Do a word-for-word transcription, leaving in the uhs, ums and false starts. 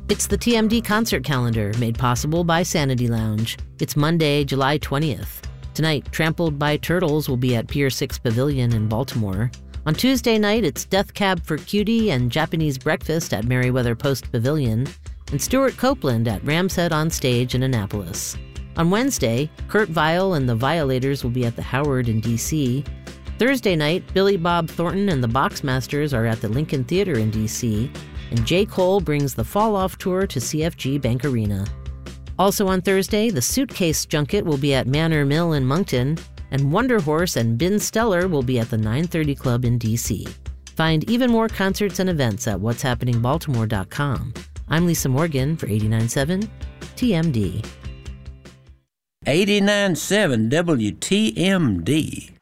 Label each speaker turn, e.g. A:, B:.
A: It's the T M D concert calendar, made possible by Sanity Lounge. It's Monday, July twentieth. Tonight, Trampled by Turtles will be at Pier six Pavilion in Baltimore. On Tuesday night, it's Death Cab for Cutie and Japanese Breakfast at Merriweather Post Pavilion, and Stuart Copeland at Ram's Head on Stage in Annapolis. On Wednesday, Kurt Vile and the Violators will be at the Howard in D C Thursday night, Billy Bob Thornton and the Boxmasters are at the Lincoln Theater in D C, and J. Cole brings the Fall Off Tour to C F G Bank Arena. Also on Thursday, the Suitcase Junket will be at Manor Mill in Moncton, and Wonder Horse and Ben Stellar will be at the nine thirty Club in D C Find even more concerts and events at what's happening baltimore dot com. I'm Lisa Morgan for eighty-nine point seven T M D.
B: eighty-nine point seven W T M D.